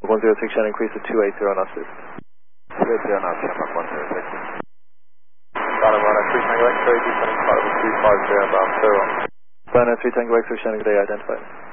106, Shannon, increase to 280 knots, please. 280 knots, Shamrock 106. Solid 1, 3 Tango X-ray, descending flight level 250, bound 0. Bound 3 Tango X-ray, Shannon, good day, identified.